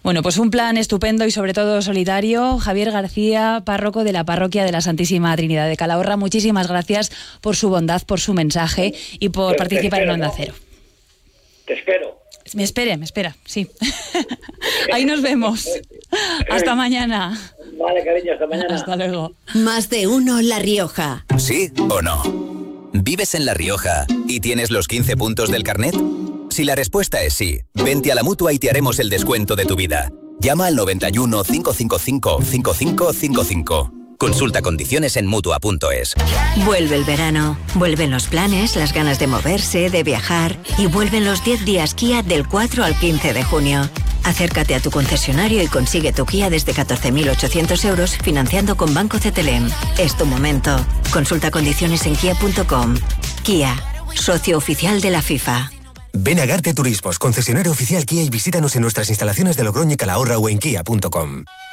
Bueno, pues un plan estupendo y sobre todo solidario. Javier García, párroco de la Parroquia de la Santísima Trinidad de Calahorra, muchísimas gracias por su bondad, por su mensaje y por participar en Onda Cero. Te espero. Me espera, sí. Ahí nos vemos. Hasta mañana. Vale, cariño, hasta mañana. Hasta luego. Más de uno La Rioja. ¿Sí o no? ¿Vives en La Rioja y tienes los 15 puntos del carnet? Si la respuesta es sí, vente a la Mutua y te haremos el descuento de tu vida. Llama al 91 555 5555. Consulta condiciones en Mutua.es. Vuelve el verano, vuelven los planes, las ganas de moverse, de viajar y vuelven los 10 días Kia del 4 al 15 de junio. Acércate a tu concesionario y consigue tu Kia desde 14.800 euros financiando con Banco CTLM. Es tu momento. Consulta condiciones en Kia.com. Kia, socio oficial de la FIFA. Ven a Garte Turismos, concesionario oficial Kia, y visítanos en nuestras instalaciones de Logroño y Calahorra o en kia.com.